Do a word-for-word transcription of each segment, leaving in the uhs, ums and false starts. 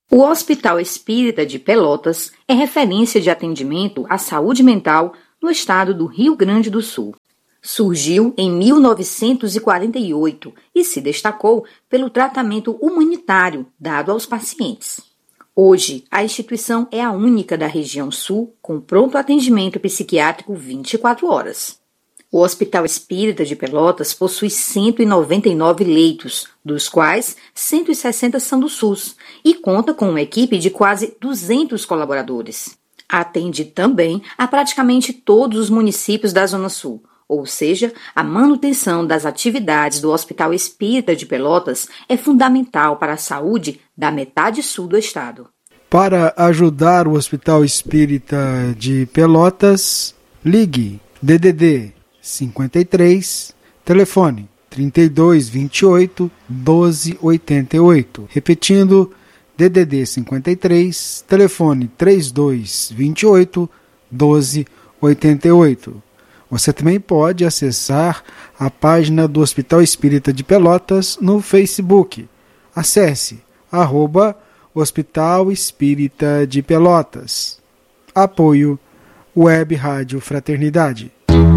O Hospital Espírita de Pelotas é referência de atendimento à saúde mental no estado do Rio Grande do Sul. Surgiu em mil novecentos e quarenta e oito e se destacou pelo tratamento humanitário dado aos pacientes. Hoje, a instituição é a única da região sul com pronto atendimento psiquiátrico vinte e quatro horas. O Hospital Espírita de Pelotas possui cento e noventa e nove leitos, dos quais cento e sessenta são do SUS, e conta com uma equipe de quase duzentos colaboradores. Atende também a praticamente todos os municípios da Zona Sul, ou seja, a manutenção das atividades do Hospital Espírita de Pelotas é fundamental para a saúde da metade sul do estado. Para ajudar o Hospital Espírita de Pelotas, ligue D D D cinquenta e três, telefone trinta e dois, vinte e oito, doze, oitenta e oito. Repetindo, D D D cinquenta e três, telefone trinta e dois, vinte e oito, doze, oitenta e oito. Você também pode acessar a página do Hospital Espírita de Pelotas no Facebook. Acesse arroba Hospital Espírita de Pelotas. Apoio Web Rádio Fraternidade.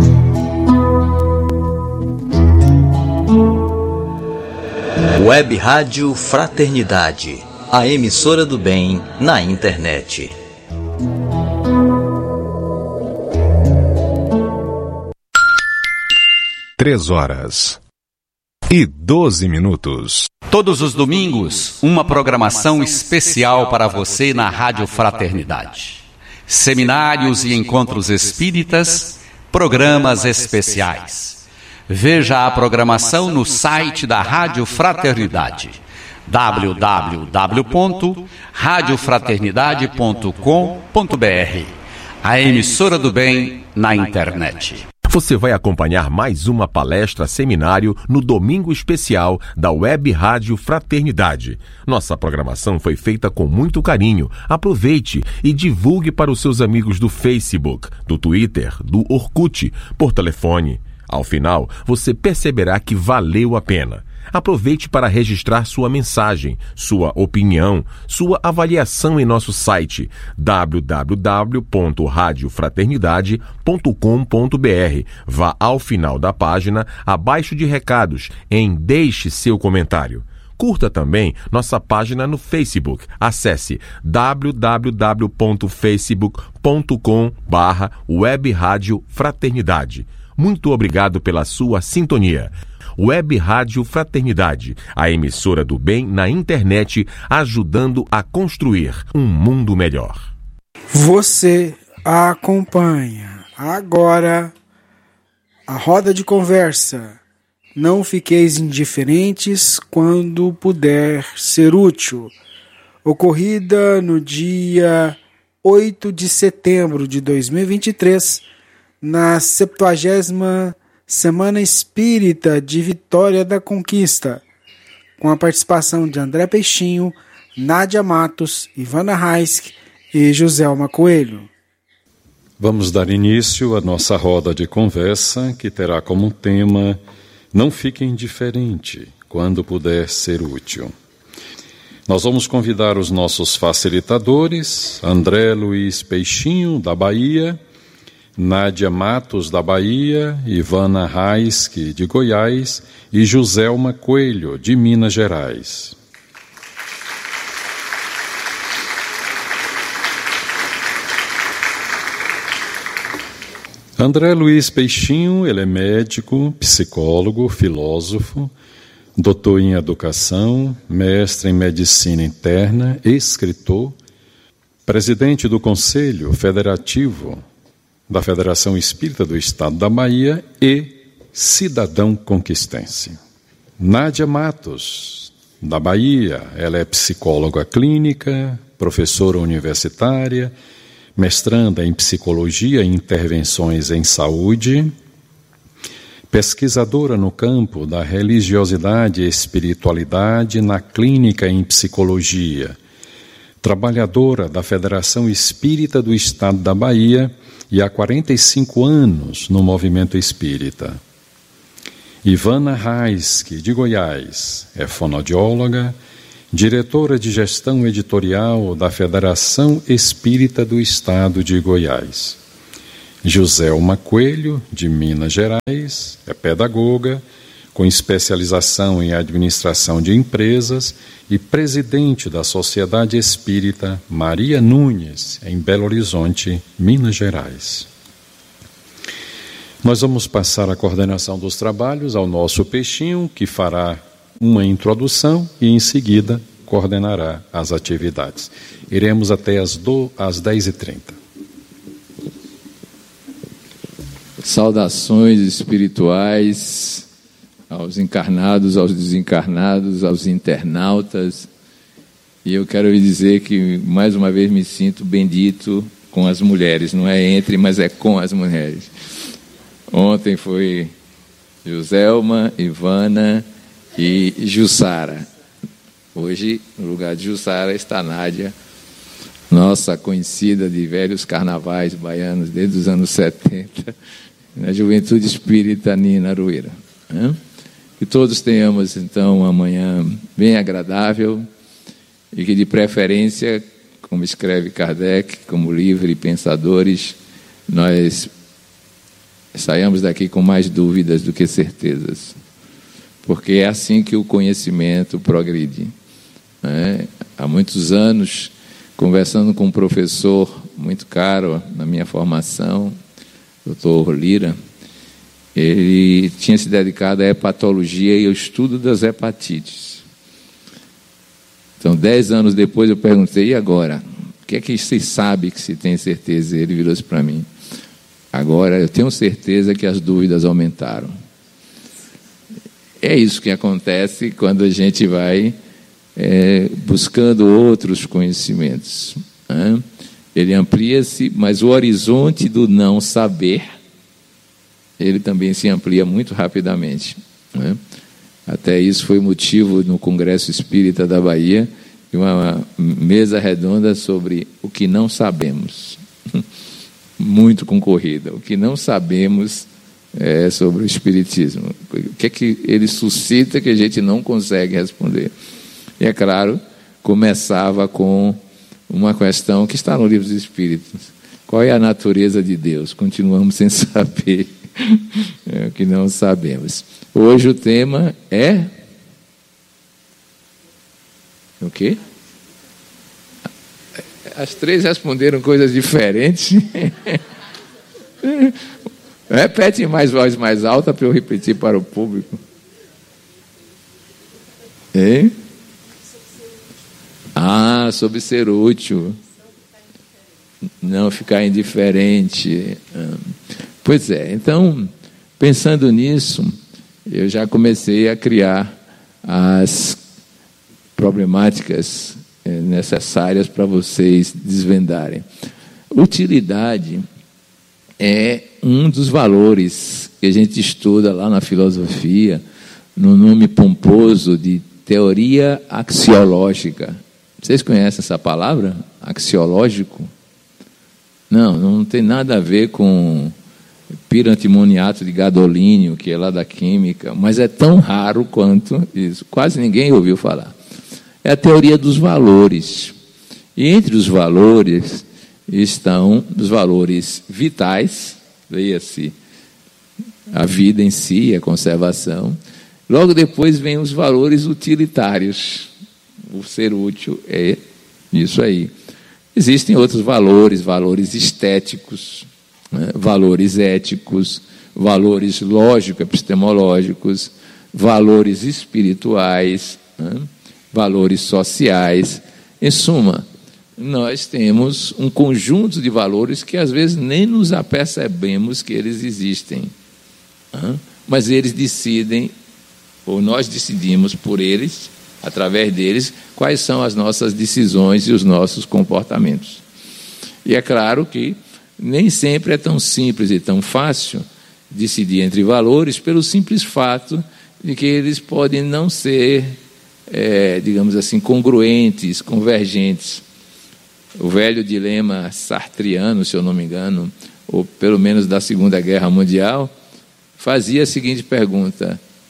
Web Rádio Fraternidade, a emissora do bem na internet. Três horas e doze minutos. Todos os domingos, uma programação especial para você na Rádio Fraternidade. Seminários e encontros espíritas, programas especiais. Veja a programação no site da Rádio Fraternidade, w w w ponto rádio fraternidade ponto com ponto b r, a emissora do bem na internet. Você vai acompanhar mais uma palestra seminário no Domingo Especial da Web Rádio Fraternidade. Nossa programação foi feita com muito carinho. Aproveite e divulgue para os seus amigos do Facebook, do Twitter, do Orkut, por telefone. Ao final, você perceberá que valeu a pena. Aproveite para registrar sua mensagem, sua opinião, sua avaliação em nosso site w w w ponto rádio fraternidade ponto com ponto b r. Vá ao final da página, abaixo de recados, em Deixe seu comentário. Curta também nossa página no Facebook. Acesse w w w ponto facebook ponto com barra web rádio fraternidade. Muito obrigado pela sua sintonia. Web Rádio Fraternidade, a emissora do bem na internet, ajudando a construir um mundo melhor. Você acompanha agora a roda de conversa. Não fiqueis indiferentes quando puder ser útil. Ocorrida no dia oito de setembro de dois mil e vinte e três, na septuagésima Semana Espírita de Vitória da Conquista, com a participação de André Peixinho, Nádia Matos, Ivana Raisk e Joselma Coelho. Vamos dar início à nossa roda de conversa, que terá como tema Não fique indiferente quando puder ser útil. Nós vamos convidar os nossos facilitadores, André Luiz Peixinho, da Bahia, Nádia Matos, da Bahia, Ivana Raisk, de Goiás, e Joselma Coelho, de Minas Gerais. André Luiz Peixinho, ele é médico, psicólogo, filósofo, doutor em educação, mestre em medicina interna, escritor, presidente do Conselho Federativo da Federação Espírita do Estado da Bahia e cidadão conquistense. Nádia Matos, da Bahia, ela é psicóloga clínica, professora universitária, mestranda em psicologia e intervenções em saúde, pesquisadora no campo da religiosidade e espiritualidade na clínica em psicologia, trabalhadora da Federação Espírita do Estado da Bahia e há quarenta e cinco anos no movimento espírita. Ivana Raisk, de Goiás, é fonoaudióloga, diretora de Gestão Editorial da Federação Espírita do Estado de Goiás. Joselma Coelho, de Minas Gerais, é pedagoga, com especialização em administração de empresas e presidente da Sociedade Espírita Maria Nunes, em Belo Horizonte, Minas Gerais. Nós vamos passar a coordenação dos trabalhos ao nosso Peixinho, que fará uma introdução e, em seguida, coordenará as atividades. Iremos até às, do, às dez e trinta. Saudações espirituais aos encarnados, aos desencarnados, aos internautas. E eu quero lhe dizer que, mais uma vez, me sinto bendito com as mulheres. Não é entre, mas é com as mulheres. Ontem foi Joselma, Ivana e Jussara. Hoje, no lugar de Jussara, está Nádia, nossa conhecida de velhos carnavais baianos desde os anos setenta, na Juventude Espírita Nina Arueira. Que todos tenhamos, então, uma manhã bem agradável e que, de preferência, como escreve Kardec, como livre pensadores, nós saiamos daqui com mais dúvidas do que certezas, porque é assim que o conhecimento progride. Né? Há muitos anos, conversando com um professor muito caro na minha formação, doutor Lira, ele tinha se dedicado à hepatologia e ao estudo das hepatites. Então, dez anos depois, eu perguntei, e agora? O que é que se sabe que se tem certeza? Ele virou-se para mim. Agora, eu tenho certeza que as dúvidas aumentaram. É isso que acontece quando a gente vai é, buscando outros conhecimentos. Né? Ele amplia-se, mas o horizonte do não saber, ele também se amplia muito rapidamente. Né? Até isso foi motivo no Congresso Espírita da Bahia de uma mesa redonda sobre o que não sabemos. Muito concorrida. O que não sabemos é sobre o Espiritismo. O que é que ele suscita que a gente não consegue responder? E, é claro, começava com uma questão que está no Livro dos Espíritos. Qual é a natureza de Deus? Continuamos sem saber. É o que não sabemos. Hoje o tema é... O quê? As três responderam coisas diferentes. Repete em mais voz mais alta para eu repetir para o público. Hein? Ah, sobre ser útil. Não ficar indiferente. Pois é, então, pensando nisso, eu já comecei a criar as problemáticas necessárias para vocês desvendarem. Utilidade é um dos valores que a gente estuda lá na filosofia, no nome pomposo de teoria axiológica. Vocês conhecem essa palavra? Axiológico? Não, não tem nada a ver com pirantimoniato de gadolínio, que é lá da química, mas é tão raro quanto isso. Quase ninguém ouviu falar. É a teoria dos valores. E entre os valores estão os valores vitais, leia-se a vida em si, a conservação. Logo depois vem os valores utilitários. O ser útil é isso aí. Existem outros valores, valores estéticos, né? Valores éticos, valores lógico-epistemológicos, valores espirituais, né? Valores sociais. Em suma, nós temos um conjunto de valores que às vezes nem nos apercebemos que eles existem. Mas eles decidem, ou nós decidimos por eles, através deles, quais são as nossas decisões e os nossos comportamentos. E é claro que nem sempre é tão simples e tão fácil decidir entre valores pelo simples fato de que eles podem não ser, é, digamos assim, congruentes, convergentes. O velho dilema sartriano, se eu não me engano, ou pelo menos da Segunda Guerra Mundial, fazia a seguinte pergunta: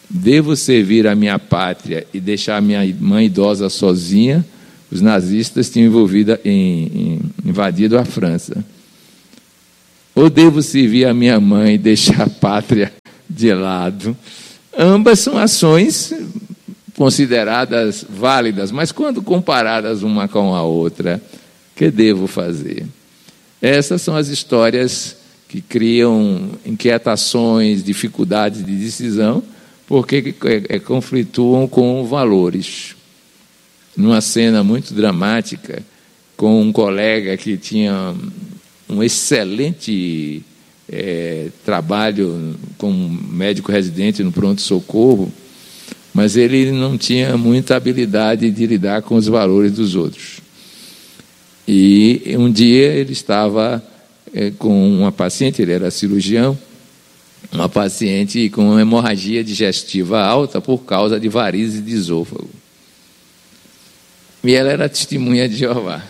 Devo servir a minha pátria e deixar a minha mãe idosa sozinha? Os nazistas tinham envolvido em, em, invadido a França. Ou devo servir a minha mãe e deixar a pátria de lado? Ambas são ações consideradas válidas, mas quando comparadas uma com a outra, o que devo fazer? Essas são as histórias que criam inquietações, dificuldades de decisão, porque é, é, conflituam com valores. Numa cena muito dramática, com um colega que tinha um excelente é, trabalho como médico residente no pronto-socorro, mas ele não tinha muita habilidade de lidar com os valores dos outros. E um dia ele estava é, com uma paciente, ele era cirurgião, uma paciente com uma hemorragia digestiva alta por causa de varizes de esôfago. E ela era testemunha de Jeová.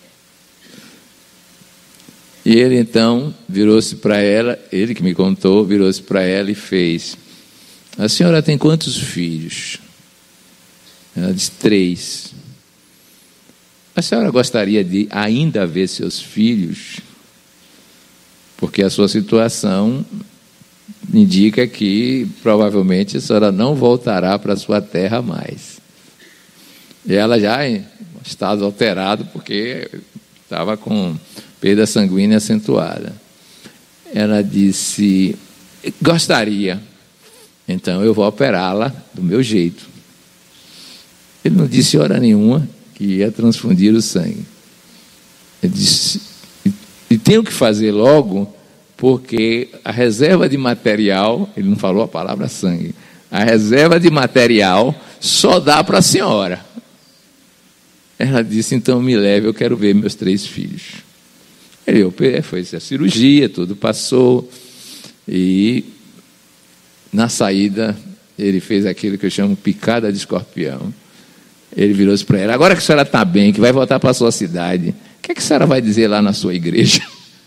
E ele então virou-se para ela, ele que me contou, virou-se para ela e fez: a senhora tem quantos filhos? Ela disse: três. A senhora gostaria de ainda ver seus filhos? Porque a sua situação indica que provavelmente a senhora não voltará para a sua terra mais. E ela já em estado alterado, porque estava com perda sanguínea acentuada. Ela disse: gostaria, então eu vou operá-la do meu jeito. Ele não disse hora nenhuma que ia transfundir o sangue. Ele disse: e, e tenho que fazer logo, porque a reserva de material, ele não falou a palavra sangue, a reserva de material só dá para a senhora. Ela disse: então me leve, eu quero ver meus três filhos. Ele foi a cirurgia, tudo passou, e na saída ele fez aquilo que eu chamo picada de escorpião. Ele virou-se para ela: agora que a senhora está bem, que vai voltar para a sua cidade, o que, é que a senhora vai dizer lá na sua igreja?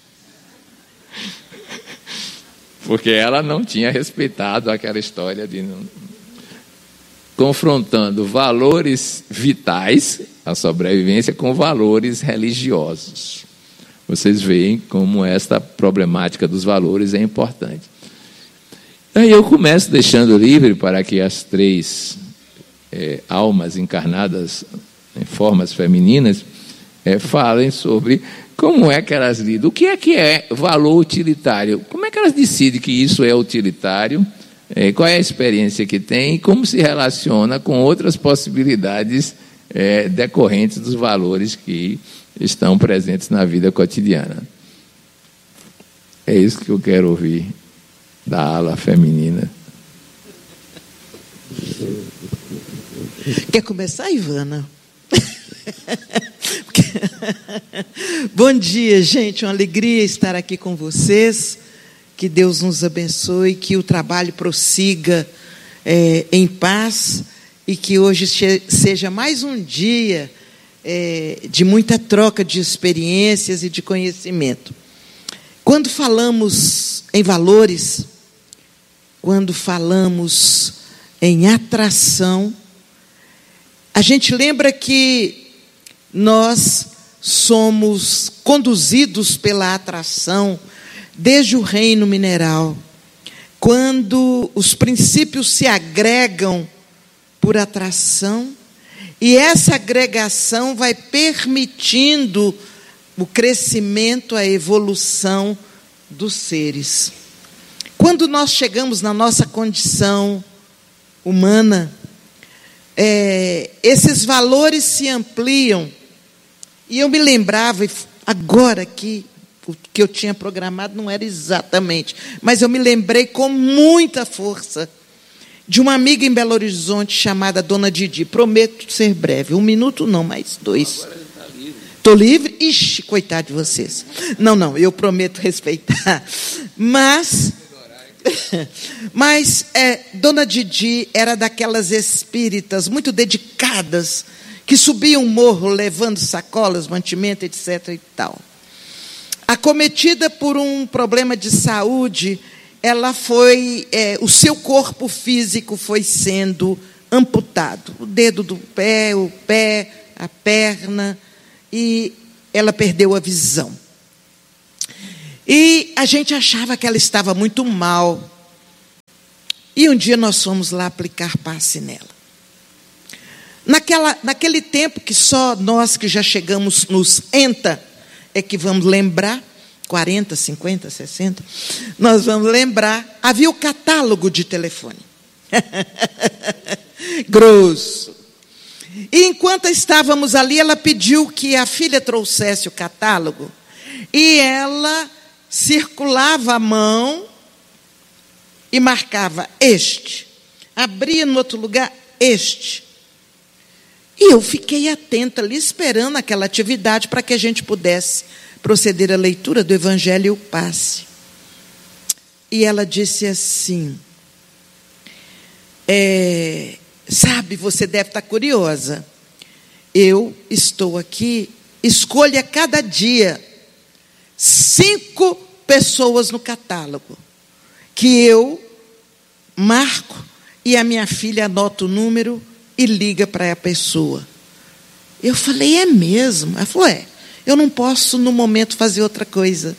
Porque ela não tinha respeitado aquela história de não... confrontando valores vitais, a sobrevivência, com valores religiosos. Vocês veem como esta problemática dos valores é importante. Aí eu começo deixando livre para que as três é, almas encarnadas em formas femininas é, falem sobre como é que elas lidam. O que é que é valor utilitário? Como é que elas decidem que isso é utilitário? É, qual é a experiência que tem e como se relaciona com outras possibilidades é, decorrentes dos valores que estão presentes na vida cotidiana. É isso que eu quero ouvir da ala feminina. Quer começar, Ivana? Bom dia, gente. Uma alegria estar aqui com vocês. Que Deus nos abençoe, que o trabalho prossiga é, em paz e que hoje seja mais um dia é, de muita troca de experiências e de conhecimento. Quando falamos em valores, quando falamos em atração, a gente lembra que nós somos conduzidos pela atração desde o reino mineral, quando os princípios se agregam por atração, e essa agregação vai permitindo o crescimento, a evolução dos seres. Quando nós chegamos na nossa condição humana, é, esses valores se ampliam, e eu me lembrava, agora que o que eu tinha programado não era exatamente, mas eu me lembrei com muita força de uma amiga em Belo Horizonte chamada Dona Didi. Prometo ser breve, um minuto não, mas dois. Estou livre? Ixi, coitado de vocês. Não, não, eu prometo respeitar. Mas, mas é, Dona Didi era daquelas espíritas muito dedicadas, que subiam um morro levando sacolas, mantimento, etc. e tal. Acometida por um problema de saúde ela foi, é, o seu corpo físico foi sendo amputado. O dedo do pé, o pé, a perna, e ela perdeu a visão. E a gente achava que ela estava muito mal. E um dia nós fomos lá aplicar passe nela. Naquela, naquele tempo que só nós que já chegamos nos enta é que vamos lembrar, quarenta, cinquenta, sessenta, nós vamos lembrar, havia o catálogo de telefone. Grosso. E enquanto estávamos ali, ela pediu que a filha trouxesse o catálogo. E ela circulava a mão e marcava este. Abria no outro lugar este. E eu fiquei atenta ali, esperando aquela atividade para que a gente pudesse proceder à leitura do Evangelho e o passe. E ela disse assim, é, sabe, você deve estar curiosa. Eu estou aqui, escolha cada dia cinco pessoas no catálogo, que eu marco e a minha filha anota o número e liga para a pessoa. Eu falei, é mesmo? Ela falou, é, eu não posso no momento fazer outra coisa.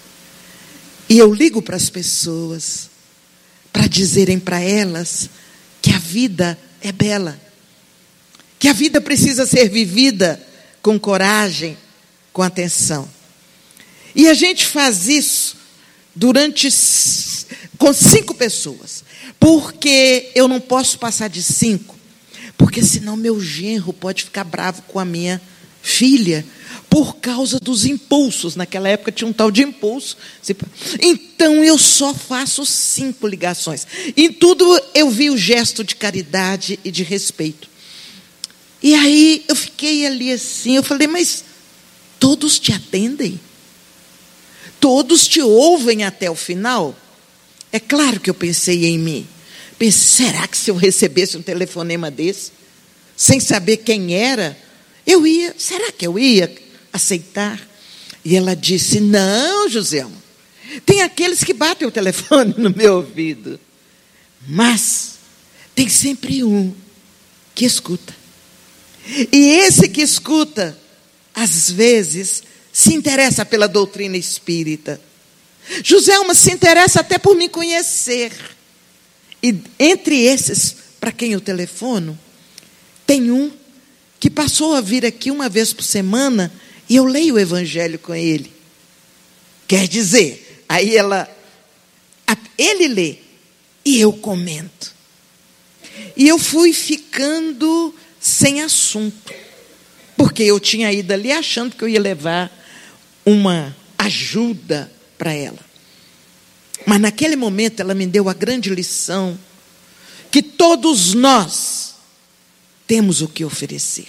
E eu ligo para as pessoas, para dizerem para elas que a vida é bela, que a vida precisa ser vivida com coragem, com atenção. E a gente faz isso durante, com cinco pessoas, porque eu não posso passar de cinco, porque senão meu genro pode ficar bravo com a minha filha, por causa dos impulsos. Naquela época tinha um tal de impulso. Então eu só faço cinco ligações. Em tudo eu vi o gesto de caridade e de respeito. E aí eu fiquei ali assim, eu falei, mas todos te atendem? Todos te ouvem até o final? É claro que eu pensei em mim. Pensei, será que se eu recebesse um telefonema desse, sem saber quem era, eu ia, será que eu ia aceitar? E ela disse, não, Joselma, tem aqueles que batem o telefone no meu ouvido, mas tem sempre um que escuta. E esse que escuta, às vezes, se interessa pela doutrina espírita. Joselma se interessa até por me conhecer. E entre esses, para quem eu telefono, tem um que passou a vir aqui uma vez por semana e eu leio o Evangelho com ele. Quer dizer, aí ela, ele lê e eu comento. E eu fui ficando sem assunto, porque eu tinha ido ali achando que eu ia levar uma ajuda para ela. Mas naquele momento ela me deu a grande lição que todos nós temos o que oferecer.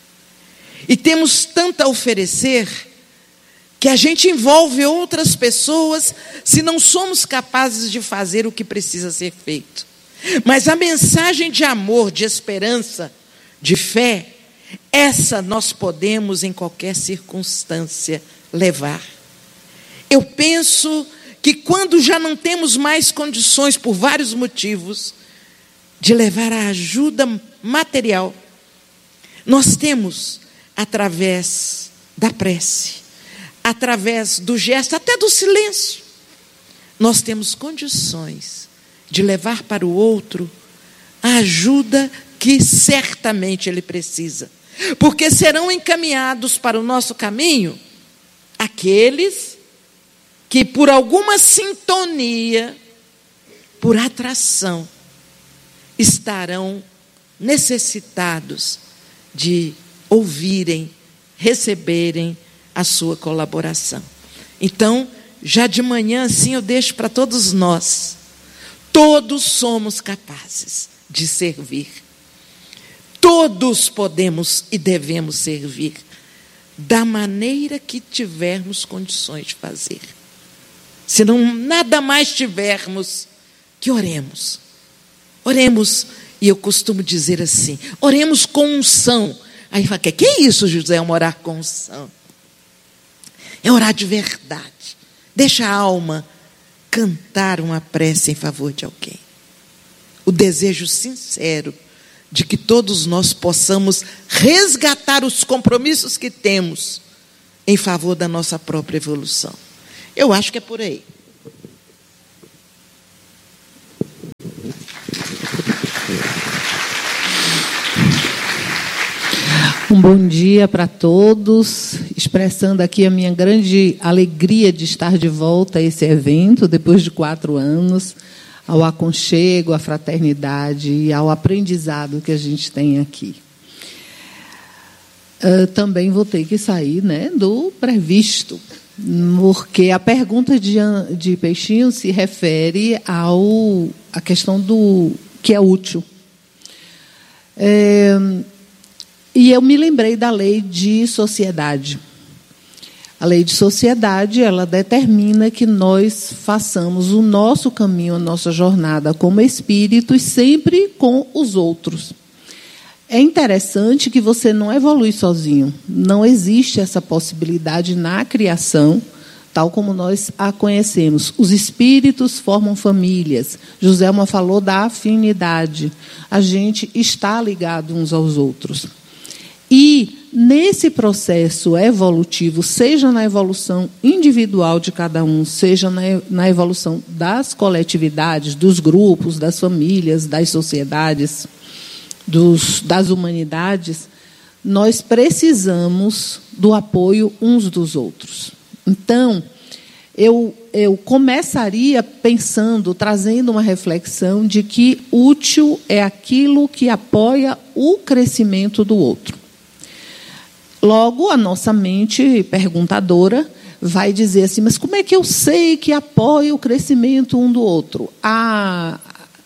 E temos tanto a oferecer que a gente envolve outras pessoas se não somos capazes de fazer o que precisa ser feito. Mas a mensagem de amor, de esperança, de fé, essa nós podemos em qualquer circunstância levar. Eu penso que quando já não temos mais condições, por vários motivos, de levar a ajuda material, nós temos, através da prece, através do gesto, até do silêncio, nós temos condições de levar para o outro a ajuda que certamente ele precisa. Porque serão encaminhados para o nosso caminho aqueles que, por alguma sintonia, por atração, estarão necessitados de ouvirem, receberem a sua colaboração. Então, já de manhã, assim, eu deixo para todos nós, todos somos capazes de servir. Todos podemos e devemos servir da maneira que tivermos condições de fazer. Se não nada mais tivermos, que oremos. Oremos, e eu costumo dizer assim, oremos com unção. Aí fala, que que é isso, José, orar com unção? É orar de verdade. Deixa a alma cantar uma prece em favor de alguém. O desejo sincero de que todos nós possamos resgatar os compromissos que temos em favor da nossa própria evolução. Eu acho que é por aí. Um bom dia para todos, expressando aqui a minha grande alegria de estar de volta a esse evento, depois de quatro anos, ao aconchego, à fraternidade e ao aprendizado que a gente tem aqui. Uh, também vou ter que sair, né, do previsto, porque a pergunta de, de Peixinho se refere ao, à questão do que é útil. É, e eu me lembrei da lei de sociedade. A lei de sociedade, ela determina que nós façamos o nosso caminho, a nossa jornada como espíritos, sempre com os outros. É interessante que você não evolui sozinho. Não existe essa possibilidade na criação, tal como nós a conhecemos. Os espíritos formam famílias. Joselma falou da afinidade. A gente está ligado uns aos outros. E, nesse processo evolutivo, seja na evolução individual de cada um, seja na evolução das coletividades, dos grupos, das famílias, das sociedades, dos, das humanidades, nós precisamos do apoio uns dos outros. Então, eu, eu começaria pensando, trazendo uma reflexão de que útil é aquilo que apoia o crescimento do outro. Logo, a nossa mente perguntadora vai dizer assim, mas como é que eu sei que apoia o crescimento um do outro? Ah,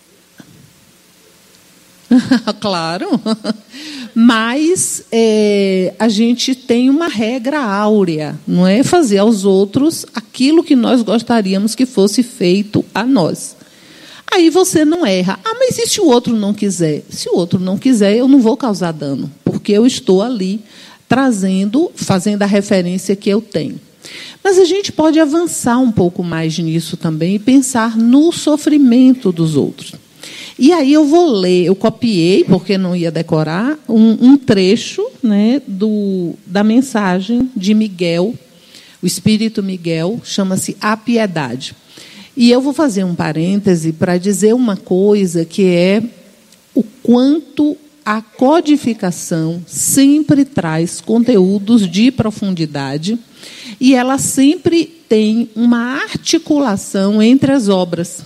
claro, mas é, a gente tem uma regra áurea, não é fazer aos outros aquilo que nós gostaríamos que fosse feito a nós. Aí você não erra. Ah, mas e se o outro não quiser? Se o outro não quiser, eu não vou causar dano, porque eu estou ali trazendo, fazendo a referência que eu tenho. Mas a gente pode avançar um pouco mais nisso também e pensar no sofrimento dos outros. E aí eu vou ler, eu copiei, porque não ia decorar, um, um trecho, né, do, da mensagem de Miguel, o Espírito Miguel, chama-se A Piedade. E eu vou fazer um parêntese para dizer uma coisa que é o quanto a codificação sempre traz conteúdos de profundidade e ela sempre tem uma articulação entre as obras.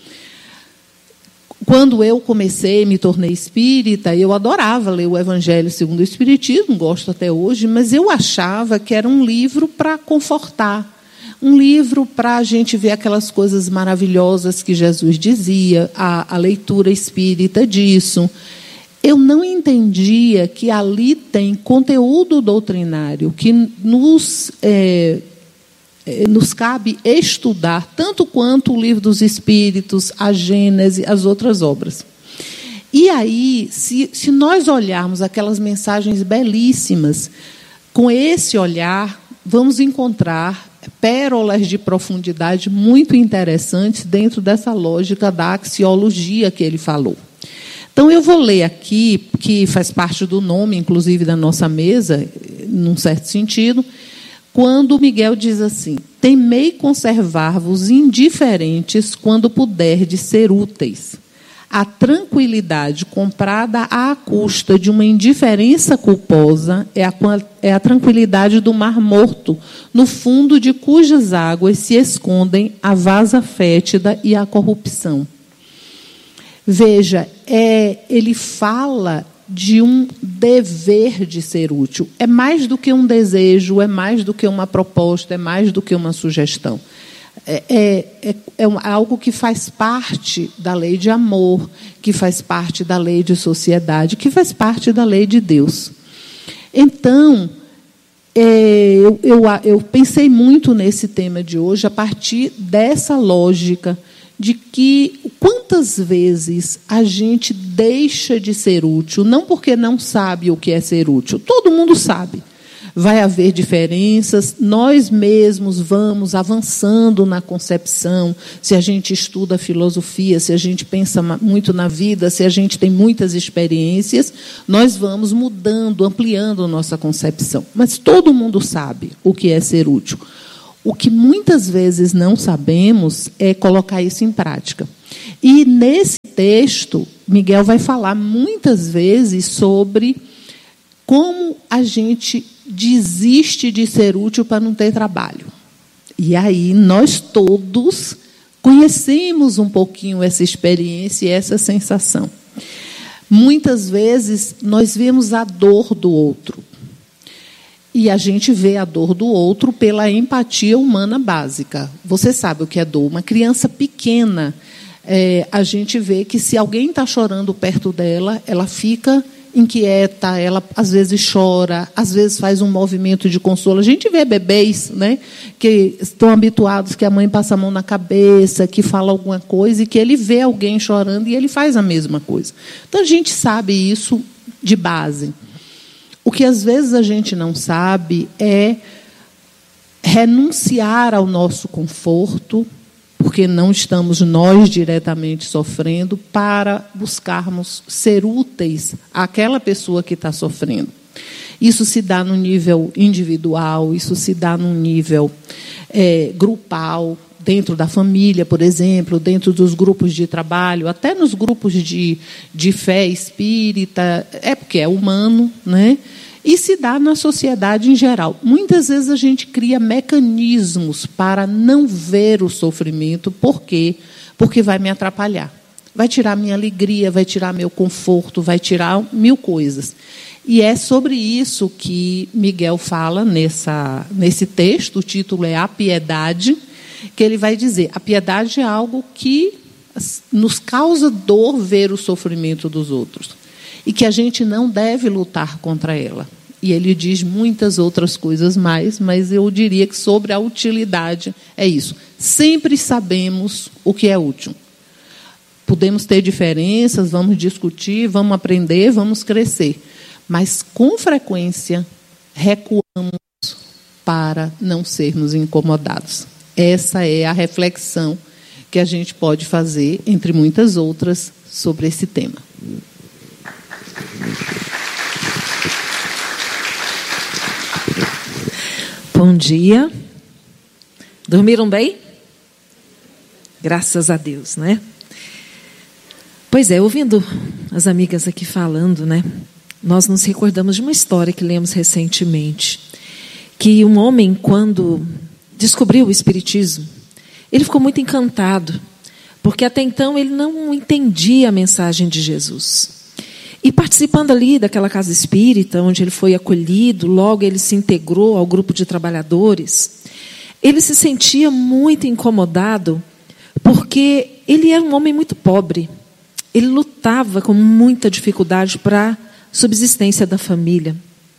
Quando eu comecei, me tornei espírita, eu adorava ler o Evangelho segundo o Espiritismo, gosto até hoje, mas eu achava que era um livro para confortar, um livro para a gente ver aquelas coisas maravilhosas que Jesus dizia, a, a leitura espírita disso. Eu não entendia que ali tem conteúdo doutrinário que nos, é, nos cabe estudar, tanto quanto o Livro dos Espíritos, a Gênese, as outras obras. E aí, se, se nós olharmos aquelas mensagens belíssimas, com esse olhar, vamos encontrar pérolas de profundidade muito interessantes dentro dessa lógica da axiologia que ele falou. Então, eu vou ler aqui, que faz parte do nome, inclusive, da nossa mesa, num certo sentido, quando Miguel diz assim, temei conservar-vos indiferentes quando puderdes ser úteis. A tranquilidade comprada à custa de uma indiferença culposa é a, é a tranquilidade do mar morto, no fundo de cujas águas se escondem a vasa fétida e a corrupção. Veja, é, ele fala de um dever de ser útil. É mais do que um desejo, é mais do que uma proposta, é mais do que uma sugestão. É, é, é, é algo que faz parte da lei de amor, que faz parte da lei de sociedade, que faz parte da lei de Deus. Então, é, eu, eu, eu pensei muito nesse tema de hoje a partir dessa lógica de que quantas vezes a gente deixa de ser útil, não porque não sabe o que é ser útil, todo mundo sabe. vai haver diferenças, nós mesmos vamos avançando na concepção, se a gente estuda filosofia, se a gente pensa muito na vida, se a gente tem muitas experiências, nós vamos mudando, ampliando a nossa concepção. Mas todo mundo sabe o que é ser útil. O que muitas vezes não sabemos é colocar isso em prática. E nesse texto, Miguel vai falar muitas vezes sobre como a gente desiste de ser útil para não ter trabalho. E aí nós todos conhecemos um pouquinho essa experiência e essa sensação. Muitas vezes nós vemos a dor do outro. E a gente vê a dor do outro pela empatia humana básica. Você sabe o que é dor. Uma criança pequena, é, a gente vê que se alguém está chorando perto dela, ela fica inquieta, ela às vezes chora, às vezes faz um movimento de consolo. A gente vê bebês, né, que estão habituados que a mãe passa a mão na cabeça, que fala alguma coisa, e que ele vê alguém chorando e ele faz a mesma coisa. Então, a gente sabe isso de base. O que às vezes a gente não sabe é renunciar ao nosso conforto, porque não estamos nós diretamente sofrendo, para buscarmos ser úteis àquela pessoa que está sofrendo. Isso se dá no nível individual, isso se dá no nível é, grupal, dentro da família, por exemplo, dentro dos grupos de trabalho, até nos grupos de, de fé espírita, é porque é humano, né? E se dá na sociedade em geral. Muitas vezes a gente cria mecanismos para não ver o sofrimento. Por quê? Porque vai me atrapalhar. Vai tirar minha alegria, vai tirar meu conforto, vai tirar mil coisas. E é sobre isso que Miguel fala nessa, nesse texto. O título é A Piedade, que ele vai dizer: a piedade é algo que nos causa dor ver o sofrimento dos outros. E que a gente não deve lutar contra ela. E ele diz muitas outras coisas mais, mas eu diria que sobre a utilidade é isso. Sempre sabemos o que é útil. Podemos ter diferenças, vamos discutir, vamos aprender, vamos crescer. Mas, com frequência, recuamos para não sermos incomodados. Essa é a reflexão que a gente pode fazer, entre muitas outras, sobre esse tema. Bom dia. Dormiram bem? Graças a Deus, né? Pois é, ouvindo as amigas aqui falando, né? Nós nos recordamos de uma história que lemos recentemente, que um homem, quando descobriu o Espiritismo, ele ficou muito encantado, porque até então ele não entendia a mensagem de Jesus. E participando ali daquela casa espírita, onde ele foi acolhido, logo ele se integrou ao grupo de trabalhadores, ele se sentia muito incomodado, porque ele era um homem muito pobre. Ele lutava com muita dificuldade para a subsistência da família.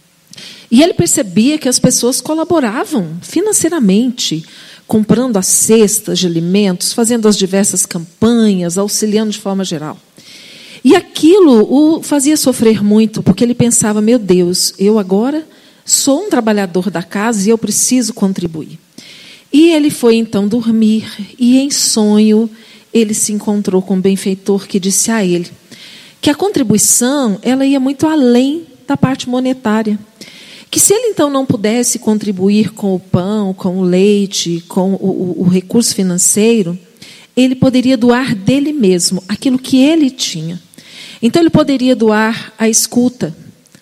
E ele percebia que as pessoas colaboravam financeiramente, comprando as cestas de alimentos, fazendo as diversas campanhas, auxiliando de forma geral. E aquilo o fazia sofrer muito, porque ele pensava: meu Deus, eu agora sou um trabalhador da casa e eu preciso contribuir. E ele foi então dormir, e em sonho ele se encontrou com um benfeitor que disse a ele que a contribuição ela ia muito além da parte monetária. Que se ele então não pudesse contribuir com o pão, com o leite, com o, o, o recurso financeiro, ele poderia doar dele mesmo, aquilo que ele tinha. Então, ele poderia doar a escuta,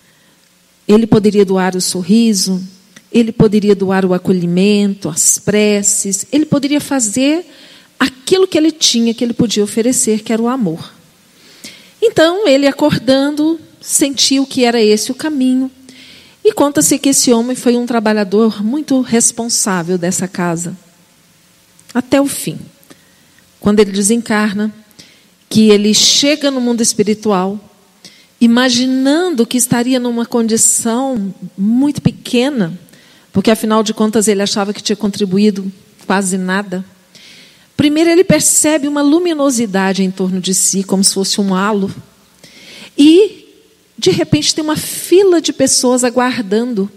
ele poderia doar o sorriso, ele poderia doar o acolhimento, as preces, ele poderia fazer aquilo que ele tinha, que ele podia oferecer, que era o amor. Então, ele acordando, sentiu que era esse o caminho. E conta-se que esse homem foi um trabalhador muito responsável dessa casa, até o fim. Quando ele desencarna, que ele chega no mundo espiritual, imaginando que estaria numa condição muito pequena, porque, afinal de contas, ele achava que tinha contribuído quase nada. Primeiro, ele percebe uma luminosidade em torno de si, como se fosse um halo. E, de repente, tem uma fila de pessoas aguardando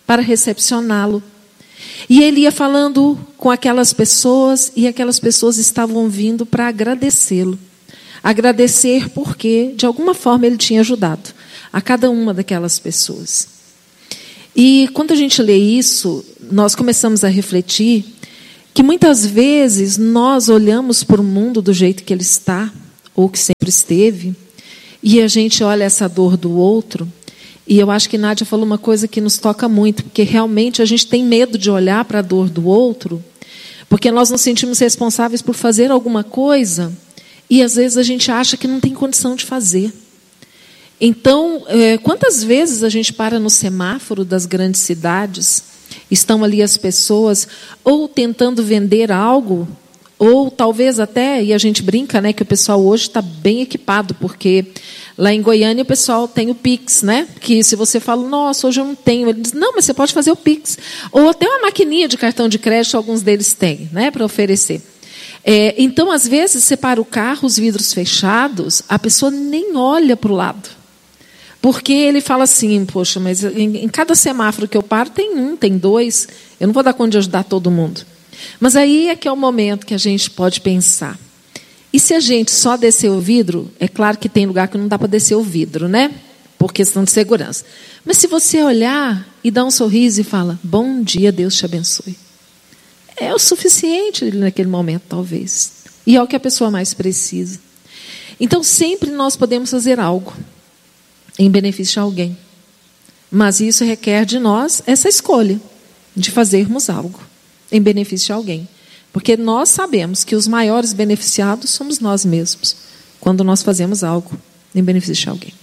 para recepcioná-lo. E ele ia falando com aquelas pessoas, e aquelas pessoas estavam vindo para agradecê-lo. Agradecer porque, de alguma forma, ele tinha ajudado a cada uma daquelas pessoas. E quando a gente lê isso, nós começamos a refletir que muitas vezes nós olhamos para o mundo do jeito que ele está, ou que sempre esteve, e a gente olha essa dor do outro. E eu acho que Nádia falou uma coisa que nos toca muito, porque realmente a gente tem medo de olhar para a dor do outro, porque nós nos sentimos responsáveis por fazer alguma coisa, e às vezes a gente acha que não tem condição de fazer. Então, quantas vezes a gente para no semáforo das grandes cidades, estão ali as pessoas ou tentando vender algo, ou talvez até, e a gente brinca, né, que o pessoal hoje está bem equipado, porque lá em Goiânia o pessoal tem o Pix, né? Que se você fala, nossa, hoje eu não tenho, ele diz, não, mas você pode fazer o Pix. Ou até uma maquininha de cartão de crédito, alguns deles têm, né, para oferecer. É, então, às vezes, você para o carro, os vidros fechados, a pessoa nem olha para o lado. Porque ele fala assim, poxa, mas em, em cada semáforo que eu paro tem um, tem dois, eu não vou dar conta de ajudar todo mundo. Mas aí é que é o momento que a gente pode pensar. E se a gente só descer o vidro, é claro que tem lugar que não dá para descer o vidro, né? Por questão de segurança. Mas se você olhar e dar um sorriso e fala, bom dia, Deus te abençoe. É o suficiente naquele momento, talvez. E é o que a pessoa mais precisa. Então, sempre nós podemos fazer algo em benefício de alguém. Mas isso requer de nós essa escolha de fazermos algo em benefício de alguém. Porque nós sabemos que os maiores beneficiados somos nós mesmos, quando nós fazemos algo em benefício de alguém.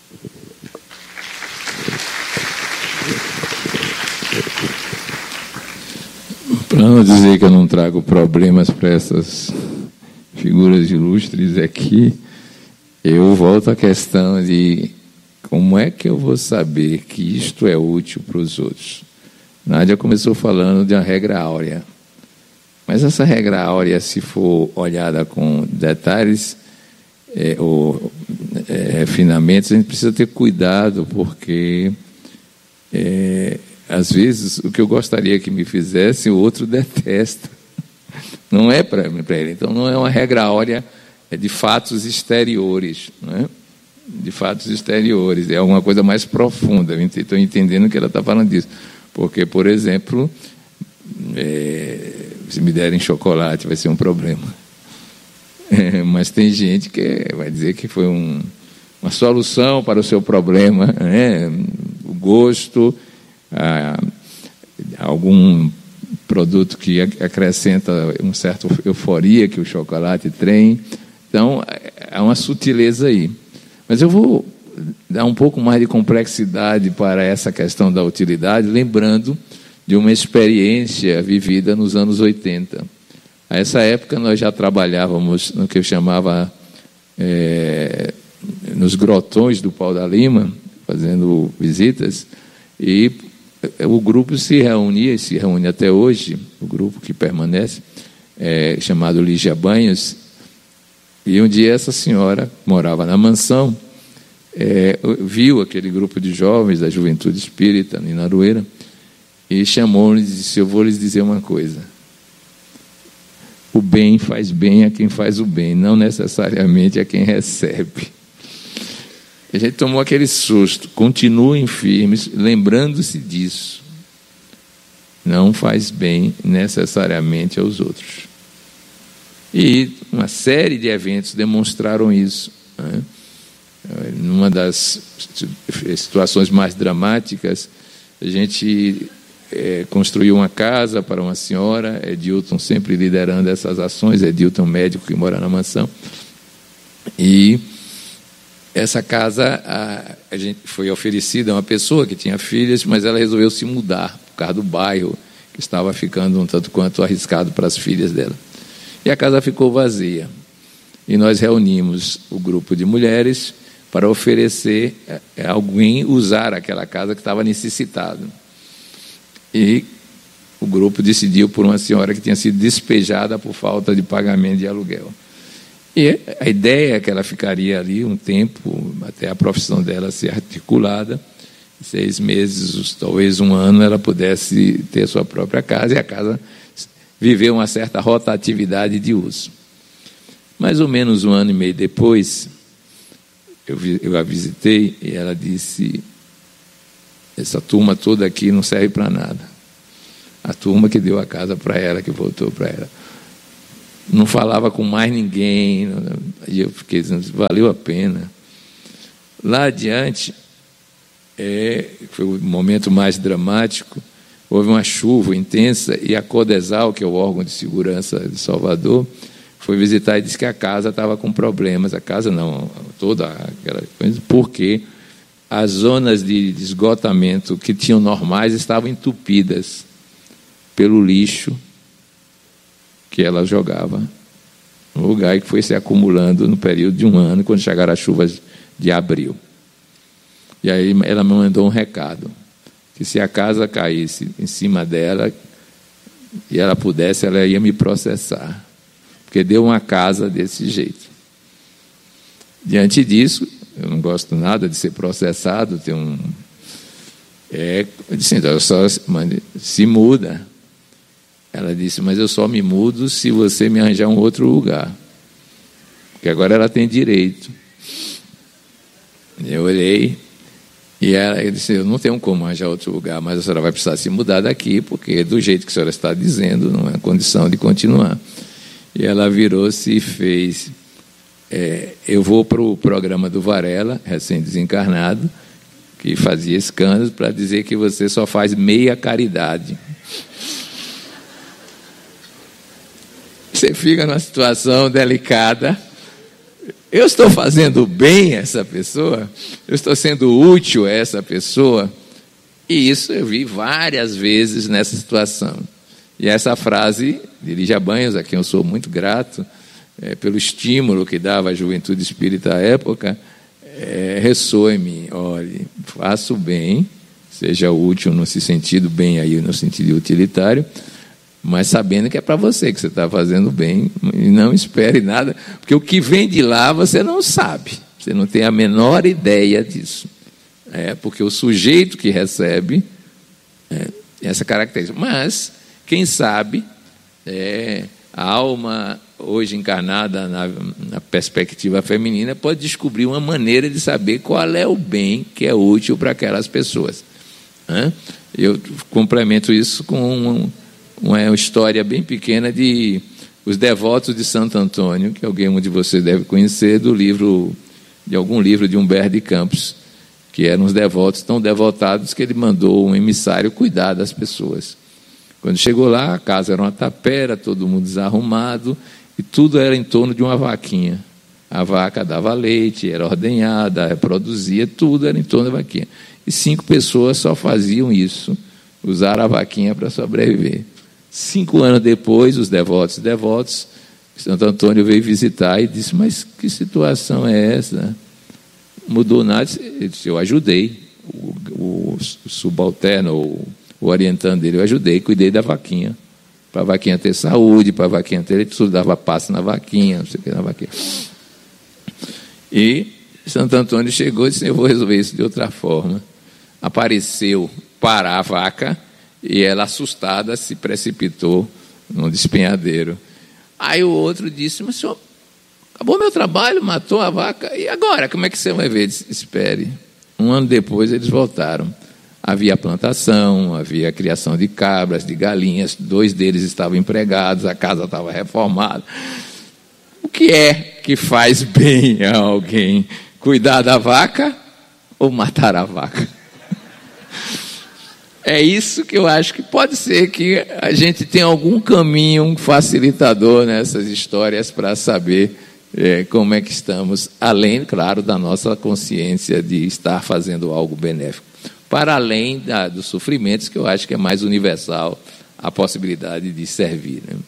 Para não dizer que eu não trago problemas para essas figuras ilustres aqui, eu volto à questão de como é que eu vou saber que isto é útil para os outros. Nádia começou falando de uma regra áurea. Mas essa regra áurea, se for olhada com detalhes é, ou é, refinamentos, a gente precisa ter cuidado, porque é, às vezes o que eu gostaria que me fizesse, o outro detesta. Não é para ele. Então não é uma regra áurea, é de fatos exteriores, não é? De fatos exteriores, é alguma coisa mais profunda. Eu estou entendendo que ela está falando disso. Porque, por exemplo, é, se me derem chocolate vai ser um problema. É, mas tem gente que vai dizer que foi um, uma solução para o seu problema, né? O gosto, a, algum produto que acrescenta uma certa euforia que o chocolate tem. Então, há uma sutileza aí. Mas eu vou dar um pouco mais de complexidade para essa questão da utilidade, lembrando de uma experiência vivida nos anos oitenta. A essa época nós já trabalhávamos no que eu chamava é, nos grotões do Pau da Lima, fazendo visitas, e o grupo se reunia, e se reúne até hoje, o grupo que permanece, é, chamado Lígia Banhos. E um dia essa senhora morava na mansão, é, viu aquele grupo de jovens da Juventude Espírita em Narueira e chamou-nos e disse, eu vou lhes dizer uma coisa, o bem faz bem a quem faz o bem, não necessariamente a quem recebe. A gente tomou aquele susto, continuem firmes, lembrando-se disso, não faz bem necessariamente aos outros. E uma série de eventos demonstraram isso, né? Numa das situações mais dramáticas, a gente é, construiu uma casa para uma senhora, Edilton sempre liderando essas ações, Edilton médico que mora na mansão, e essa casa a, a gente foi oferecida a uma pessoa que tinha filhas, mas ela resolveu se mudar por causa do bairro, que estava ficando um tanto quanto arriscado para as filhas dela. E a casa ficou vazia. E nós reunimos o grupo de mulheres para oferecer a alguém usar aquela casa que estava necessitado. E o grupo decidiu por uma senhora que tinha sido despejada por falta de pagamento de aluguel. E a ideia é que ela ficaria ali um tempo, até a profissão dela ser articulada, seis meses, talvez um ano, ela pudesse ter sua própria casa e a casa viver uma certa rotatividade de uso. Mais ou menos um ano e meio depois, eu, eu a visitei e ela disse: essa turma toda aqui não serve para nada. A turma que deu a casa para ela, que voltou para ela. Não falava com mais ninguém. E eu fiquei dizendo: valeu a pena. Lá adiante, é, foi o momento mais dramático. Houve uma chuva intensa e a Codesal, que é o órgão de segurança de Salvador, foi visitar e disse que a casa estava com problemas. A casa não, toda aquela coisa, porque as zonas de esgotamento que tinham normais estavam entupidas pelo lixo que ela jogava no lugar, e que foi se acumulando no período de um ano, quando chegaram as chuvas de abril. E aí ela me mandou um recado, que se a casa caísse em cima dela e ela pudesse, ela ia me processar, porque deu uma casa desse jeito. Diante disso, eu não gosto nada de ser processado, tem um... É, eu disse: então, eu só se muda. Ela disse: mas eu só me mudo se você me arranjar um outro lugar, porque agora ela tem direito. Eu olhei e ela eu disse: eu não tenho como arranjar outro lugar, mas a senhora vai precisar se mudar daqui, porque do jeito que a senhora está dizendo, não é condição de continuar. E ela virou-se e fez: é, eu vou para o programa do Varela, recém-desencarnado, que fazia escândalos, para dizer que você só faz meia caridade. Você fica numa situação delicada. Eu estou fazendo bem a essa pessoa? Eu estou sendo útil a essa pessoa? E isso eu vi várias vezes nessa situação. E essa frase de Lígia Banhos, a quem eu sou muito grato, é, pelo estímulo que dava à juventude espírita à época, é, ressoa em mim. Olhe, faça o bem, seja útil no sentido bem aí, no sentido utilitário, mas sabendo que é para você que você está fazendo bem, e não espere nada, porque o que vem de lá você não sabe, você não tem a menor ideia disso. É, porque o sujeito que recebe é, essa característica. Mas, quem sabe, é, a alma hoje encarnada na, na perspectiva feminina pode descobrir uma maneira de saber qual é o bem que é útil para aquelas pessoas. É? Eu complemento isso com um, uma história bem pequena de Os Devotos de Santo Antônio, que alguém de vocês deve conhecer, do livro, de algum livro de Humberto de Campos, que eram os devotos tão devotados que ele mandou um emissário cuidar das pessoas. Quando chegou lá, a casa era uma tapera, todo mundo desarrumado, e tudo era em torno de uma vaquinha. A vaca dava leite, era ordenhada, reproduzia, tudo era em torno da vaquinha. E cinco pessoas só faziam isso, usaram a vaquinha para sobreviver. Cinco anos depois, os devotos e devotos, Santo Antônio veio visitar e disse: mas que situação é essa? Mudou nada? Ele disse: eu ajudei o, o subalterno, o, o orientando dele, eu ajudei, cuidei da vaquinha, para a vaquinha ter saúde, para a vaquinha ter tudo, dava passe na vaquinha, não sei o que na vaquinha. E Santo Antônio chegou e disse: eu vou resolver isso de outra forma. Apareceu para a vaca e ela, assustada, se precipitou num despenhadeiro. Aí o outro disse: mas senhor, acabou meu trabalho, matou a vaca, e agora, como é que você vai ver? Ele disse: espere. Um ano depois eles voltaram. Havia plantação, havia criação de cabras, de galinhas, dois deles estavam empregados, a casa estava reformada. O que é que faz bem a alguém? Cuidar da vaca ou matar a vaca? É isso que eu acho que pode ser que a gente tenha algum caminho, um facilitador nessas histórias para saber é, como é que estamos, além, claro, da nossa consciência de estar fazendo algo benéfico, para além da, dos sofrimentos, que eu acho que é mais universal a possibilidade de servir, né?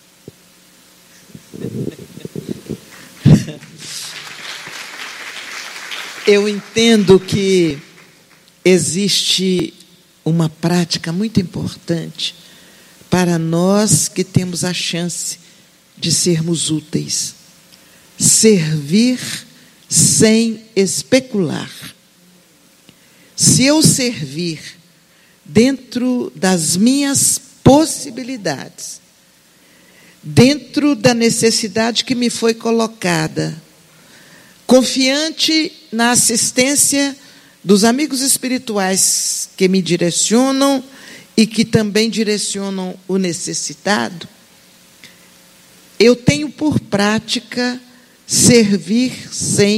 Eu entendo que existe uma prática muito importante para nós que temos a chance de sermos úteis. Servir sem especular. se eu servir dentro das minhas possibilidades, dentro da necessidade que me foi colocada, confiante na assistência dos amigos espirituais que me direcionam e que também direcionam o necessitado, eu tenho por prática servir sem